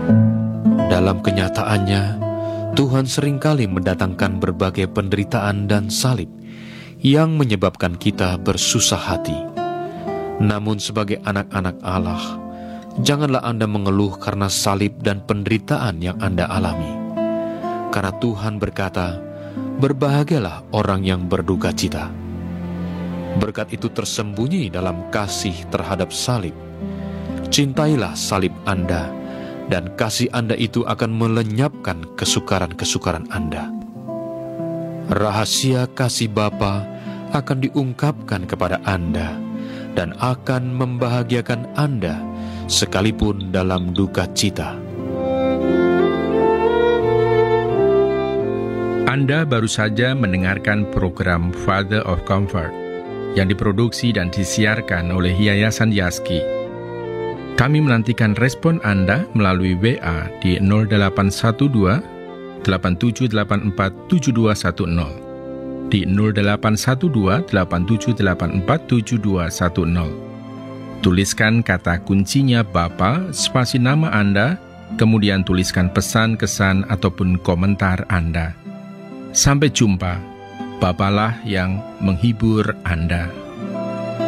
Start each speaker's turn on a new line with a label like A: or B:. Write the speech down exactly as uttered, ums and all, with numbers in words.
A: Dalam kenyataannya, Tuhan seringkali mendatangkan berbagai penderitaan dan salib yang menyebabkan kita bersusah hati. Namun sebagai anak-anak Allah, janganlah Anda mengeluh karena salib dan penderitaan yang Anda alami. Karena Tuhan berkata, berbahagialah orang yang berduka cita. Berkat itu tersembunyi dalam kasih terhadap salib. Cintailah salib Anda, dan kasih Anda itu akan melenyapkan kesukaran-kesukaran Anda. Rahasia kasih Bapa akan diungkapkan kepada Anda dan akan membahagiakan Anda sekalipun dalam duka cita.
B: Anda baru saja mendengarkan program Father of Comfort yang diproduksi dan disiarkan oleh Yayasan Yaski. Kami menantikan respon Anda melalui W A di nol delapan satu dua, delapan tujuh delapan empat, tujuh dua satu nol, di nol delapan satu dua, delapan tujuh delapan empat, tujuh dua satu nol. Tuliskan kata kuncinya Bapa, spasi nama Anda, kemudian tuliskan pesan, kesan, ataupun komentar Anda. Sampai jumpa. Bapalah yang menghibur Anda.